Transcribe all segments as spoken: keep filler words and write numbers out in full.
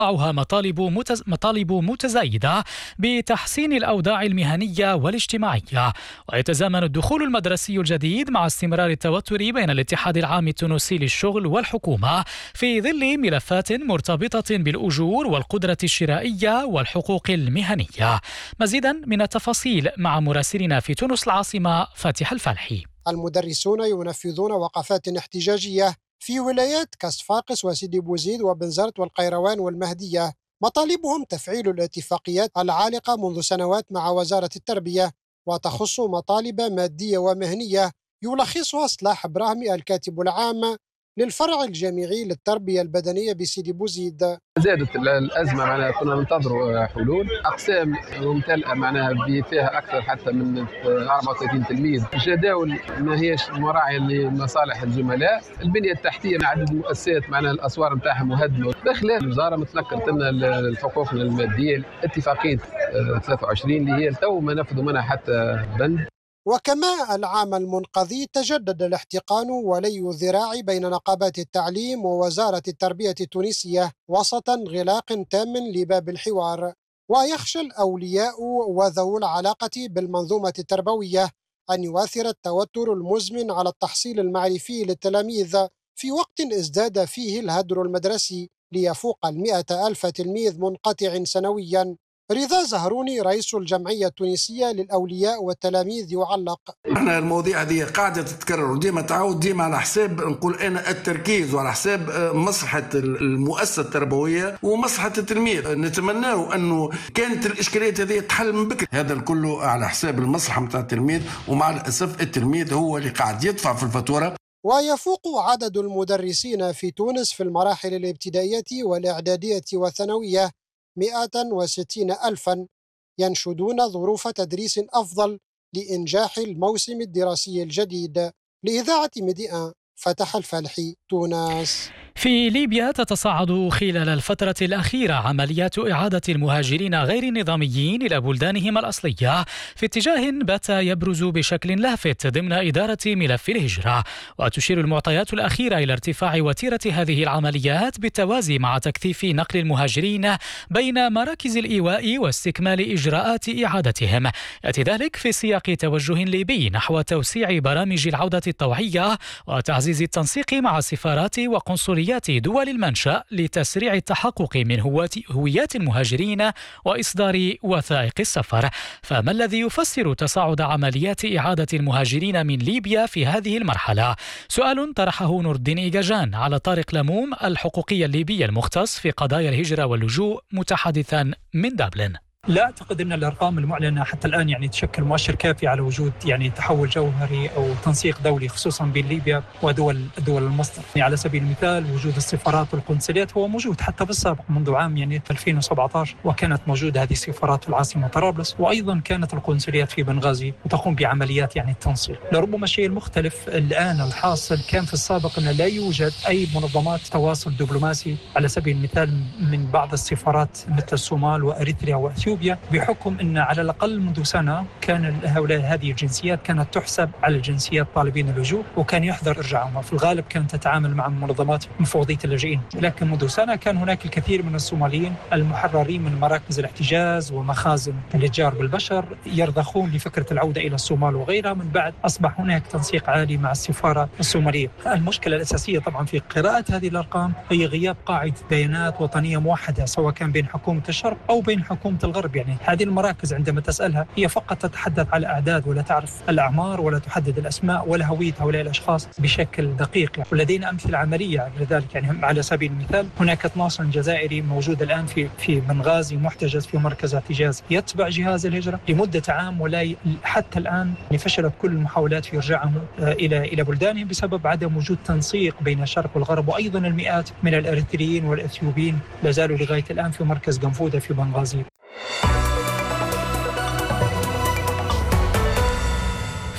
مطالب متز... مطالب متزايدة بتحسين الأوضاع المهنية والاجتماعية. ويتزامن الدخول المدرسي الجديد مع استمرار التوتر بين الاتحاد العام التونسي للشغل والحكومة في ظل ملفات مرتبطة بالأجور والقدرة الشرائية والحقوق المهنية. مزيدا من التفاصيل مع مراسلنا في تونس العاصمة فاتح الفالحي. المدرسون ينفذون وقفات احتجاجية في ولايات كصفاقس وسيدي بوزيد وبنزرت والقيروان والمهدية. مطالبهم تفعيل الاتفاقيات العالقة منذ سنوات مع وزارة التربية، وتخص مطالب مادية ومهنية يلخصها صلاح براهمي الكاتب العام للفرع الجامعي للتربية البدنية بسيدي بوزيد. زادت الأزمة، معناها كنا ننتظروا حلول. أقسام ممتلئة معناها فيها أكثر حتى من أربعة وثلاثين تلميذ. الجداول ما هيش مراعية لمصالح الزملاء. البنية التحتية مع عدد المؤسسات معناها الأسوار نتاعها مهدمة. داخل الوزارة متذكرت لنا الحقوق المادية اتفاقية ثلاثة وعشرين اللي هي التو ما نفذوا منها حتى بند. وكما العام المنقضي تجدد الاحتقان ولي الذراع بين نقابات التعليم ووزارة التربية التونسية وسط انغلاق تام لباب الحوار. ويخشى الأولياء وذوو العلاقة بالمنظومة التربوية أن يؤثر التوتر المزمن على التحصيل المعرفي للتلاميذ في وقت ازداد فيه الهدر المدرسي ليفوق المئة ألف تلميذ منقطع سنويا. رضا زهروني رئيس الجمعية التونسية للأولياء والتلاميذ يعلق: احنا المواضيع هذه قاعدة تتكرر وديما تعود ديما على حساب نقول أنا التركيز وعلى حساب مصلحة المؤسسة التربوية ومصلحة التلميذ. نتمناه أنه كانت الإشكاليات هذه تحل من بكري، هذا الكل على حساب المصلحة متاع التلميذ، ومع الأسف التلميذ هو اللي قاعد يدفع في الفاتورة. ويفوق عدد المدرسين في تونس في المراحل الابتدائية والإعدادية والثانوية مئة وستين ألفا، ينشدون ظروف تدريس أفضل لإنجاح الموسم الدراسي الجديد. لإذاعة ميديان فتح الفالحي، تونس. في ليبيا تتصاعد خلال الفترة الأخيرة عمليات إعادة المهاجرين غير النظاميين إلى بلدانهم الأصلية في اتجاه بات يبرز بشكل لافت ضمن إدارة ملف الهجرة. وتشير المعطيات الأخيرة إلى ارتفاع وتيرة هذه العمليات بالتوازي مع تكثيف نقل المهاجرين بين مراكز الإيواء واستكمال إجراءات إعادتهم. يأتي ذلك في سياق توجه ليبي نحو توسيع برامج العودة الطوعية وتعزيز التنسيق مع السفارات وقنصليات دول المنشأ لتسريع التحقق من هويات المهاجرين وإصدار وثائق السفر. فما الذي يفسر تصاعد عمليات إعادة المهاجرين من ليبيا في هذه المرحلة؟ سؤال طرحه نور الدين إيجاجان على طارق لموم الحقوقي الليبي المختص في قضايا الهجرة واللجوء متحدثا من دبلن. لا أعتقد أن الأرقام المعلنة حتى الآن يعني تشكل مؤشر كافي على وجود يعني تحول جوهري أو تنسيق دولي خصوصا بين ليبيا ودول دول المصدر. يعني على سبيل المثال وجود السفارات والقنصليات هو موجود حتى بالسابق منذ عام يعني ألفين وسبعة عشر، وكانت موجودة هذه السفارات في العاصمة طرابلس، وأيضا كانت القنصليات في بنغازي وتقوم بعمليات يعني التنسيق. لربما الشيء المختلف الآن الحاصل كان في السابق أن لا يوجد أي منظمات تواصل دبلوماسي على سبيل المثال من بعض السفارات مثل الصومال وأريتريا وأثيوبيا، بحكم أن على الأقل منذ سنة كان هؤلاء هذه الجنسيات كانت تحسب على الجنسيات طالبين اللجوء، وكان يحظر إرجاعهم. في الغالب كانت تتعامل مع منظمات مفوضية اللاجئين، لكن منذ سنة كان هناك الكثير من الصوماليين المحررين من مراكز الاحتجاز ومخازن الإتجار بالبشر يرضخون لفكرة العودة إلى الصومال وغيرها. من بعد أصبح هناك تنسيق عالي مع السفارة الصومالية. المشكلة الأساسية طبعا في قراءة هذه الأرقام هي غياب قاعدة بيانات وطنية موحدة سواء كان بين حكومة الشرق أو بين حكومة الغرب. يعني هذه المراكز عندما تسألها هي فقط تتحدث على أعداد ولا تعرف الأعمار ولا تحدد الأسماء ولا هوية هؤلاء الأشخاص بشكل دقيق. يعني ولدينا أمثلة عملية لذلك. يعني على سبيل المثال هناك اثناشر جزائري موجود الآن في في بنغازي محتجز في مركز احتجاز يتبع جهاز الهجرة لمدة عام، ولا حتى الآن فشلت كل المحاولات في إرجاعهم إلى إلى بلدانهم بسبب عدم وجود تنسيق بين الشرق والغرب. وأيضا المئات من الأريتريين والأثيوبيين لا زالوا لغاية الآن في مركز قنفودة في بنغازي.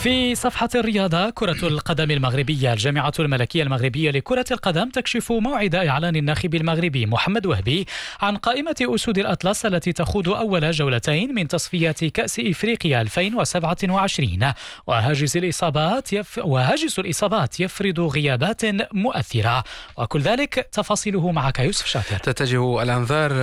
في صفحة الرياضة، كرة القدم المغربية، الجامعة الملكية المغربية لكرة القدم تكشف موعد إعلان الناخب المغربي محمد وهبي عن قائمة أسود الأطلس التي تخوض أول جولتين من تصفيات كأس إفريقيا ألفين وسبعة وعشرين، وهاجس الإصابات يف... وهاجس الإصابات يفرض غيابات مؤثرة. وكل ذلك تفاصيله معك يوسف شاطر. تتجه الأنظار